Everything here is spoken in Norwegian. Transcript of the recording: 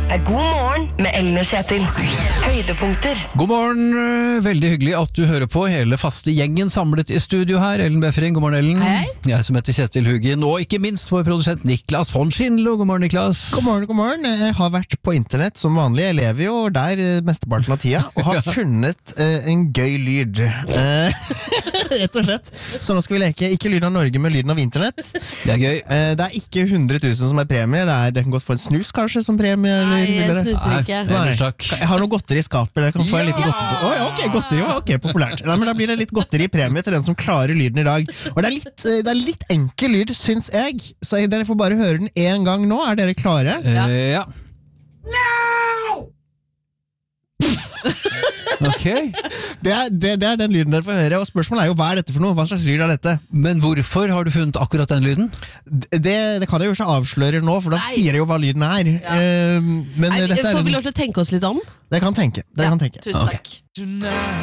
God morgen med Ellen og Kjetil. Høydepunkter. God morgen, veldig hyggelig at du hører på. Hele faste gjengen samlet i studio her. Ellen Befring, god morgen Ellen. Hei. Jeg som heter Kjetil Hugin, og ikke minst vår produsent Niklas von Schindlo. God morgen Niklas. God morgen. Jeg har vært på internett som vanlig. Jeg lever jo der mesteparten av tida, og har funnet en gøy lyd. Rett og slett. Så nå skal vi leke ikke lyden av Norge, men lyden av internett. Det er gøy. Det er ikke 100 000 som er premie. Dere kan godt få en snus kanskje som premie. Nei, vil jeg dere? snuser ikke. Ellers takk. Jeg har noe godteri i skapet. Dere kan få en liten godteri. Ok, godteri, ok, populært. Nei, men da blir det litt godteri i premie til den som klarer lyden i dag. Og det er litt enkel lyd, syns jeg. Så dere får bare høre den en gang nå. Er dere klare? Ja. Ok. Det er den lyden dere får høre. Og spørsmålet er jo, hva er dette for noe? Hva slags lyd er dette? Men hvorfor har du funnet akkurat den lyden? Det kan jeg jo ikke avsløre nå, for da sier jeg jo hva lyden er. Men Nei, dette er får vi lov til å tenke oss litt om? Dere kan tenke. Tusen takk.